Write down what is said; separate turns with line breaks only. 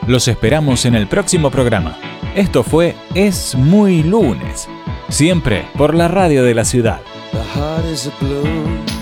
Los esperamos en el próximo programa. Esto fue Es Muy Lunes, siempre por la radio de la ciudad.
The heart is a blue.